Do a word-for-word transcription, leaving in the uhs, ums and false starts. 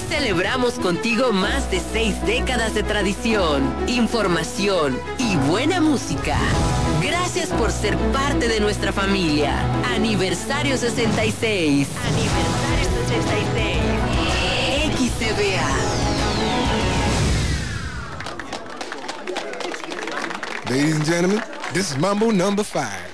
Celebramos contigo más de seis décadas de tradición, información y buena música. Gracias por ser parte de nuestra familia. Aniversario sesenta y seis. Aniversario sesenta y seis. X C B A. Ladies and gentlemen, this is Mambo number five.